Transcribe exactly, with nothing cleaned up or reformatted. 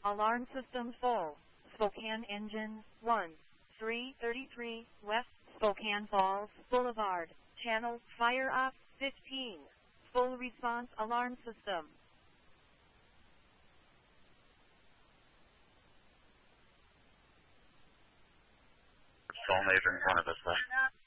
Alarm system full. Spokane engine one three thirty-three West Spokane Falls Boulevard. Channel fire up fifteen. Full response alarm system. All major in front of us, though.